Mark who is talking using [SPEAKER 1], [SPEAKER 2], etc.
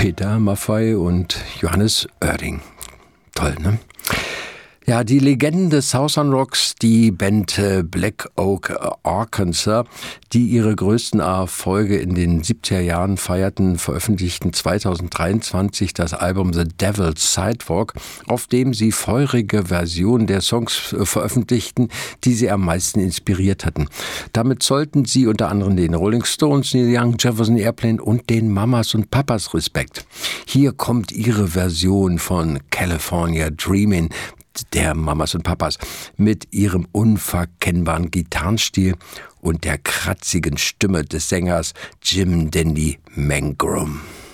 [SPEAKER 1] Peter Maffay und Johannes Oerding. Toll, ne? Ja, die Legenden des Southern Rocks, die Band Black Oak Arkansas, die ihre größten Erfolge in den 70er Jahren feierten, veröffentlichten 2023 das Album The Devil's Sidewalk, auf dem sie feurige Versionen der Songs veröffentlichten, die sie am meisten inspiriert hatten. Damit zollten sie unter anderem den Rolling Stones, Neil Young, Jefferson Airplane und den Mamas und Papas Respekt. Hier kommt ihre Version von California Dreamin' der Mamas und Papas mit ihrem unverkennbaren Gitarrenstil und der kratzigen Stimme des Sängers Jim Dandy Mangrum.